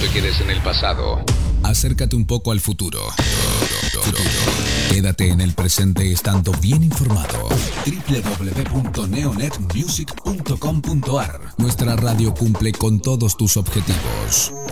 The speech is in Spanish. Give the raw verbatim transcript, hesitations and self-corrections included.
te quedes en el pasado. Acércate un poco al futuro. Futuro. Quédate en el presente estando bien informado. doble u doble u doble u punto neonet music punto com punto a r. Nuestra radio cumple con todos tus objetivos.